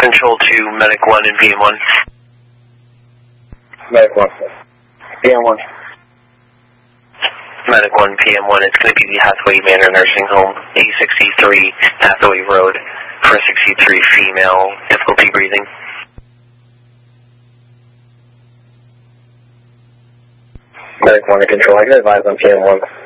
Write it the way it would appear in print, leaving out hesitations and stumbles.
Control to Medic 1 and PM1. Medic 1. PM1. Medic 1, PM1, it's going to be the Hathaway Manor Nursing Home, 863 Hathaway Road, for 63 female, difficulty breathing. Medic 1 to Control, I can advise on PM1.